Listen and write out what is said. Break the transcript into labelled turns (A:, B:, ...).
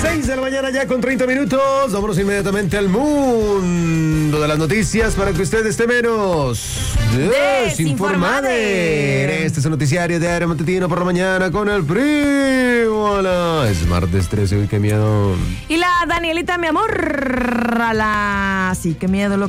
A: 6 de la mañana ya con 30 minutos. Vámonos inmediatamente al mundo de las noticias para que usted esté menos desinformado. Este es el noticiario de Diario Matutino por la mañana con el primo. Es martes 13, uy, qué miedo.
B: Y la Danielita, mi amor. Sí, qué miedo lo